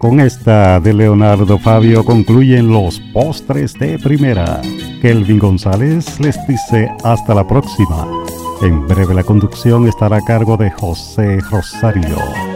Con esta de Leonardo Fabio concluyen los postres de primera. Kelvin González les dice hasta la próxima. En breve la conducción estará a cargo de José Rosario.